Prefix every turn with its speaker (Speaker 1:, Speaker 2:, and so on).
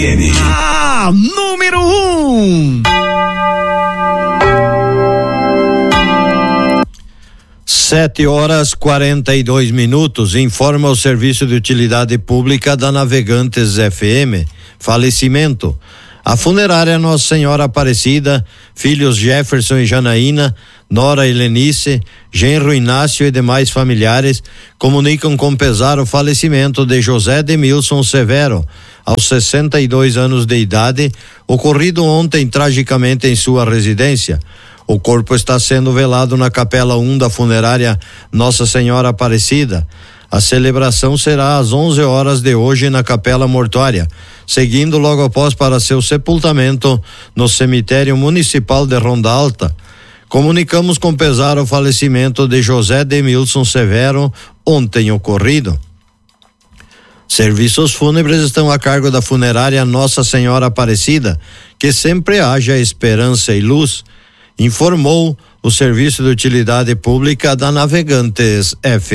Speaker 1: FM.
Speaker 2: Número 1.
Speaker 3: 7h42, informa o Serviço de Utilidade Pública da Navegantes FM. Falecimento. A funerária Nossa Senhora Aparecida, filhos Jefferson e Janaína, nora Helenice, genro Inácio e demais familiares comunicam com pesar o falecimento de José Demilson Severo, aos 62 anos de idade, ocorrido ontem tragicamente em sua residência. O corpo está sendo velado na Capela 1 da funerária Nossa Senhora Aparecida. A celebração será às 11 horas de hoje na Capela Mortuária, seguindo logo após para seu sepultamento no cemitério municipal de Ronda Alta. Comunicamos com pesar o falecimento de José Demilson Severo, ontem ocorrido. Serviços fúnebres estão a cargo da funerária Nossa Senhora Aparecida, que sempre haja esperança e luz, informou o Serviço de Utilidade Pública da Navegantes FM.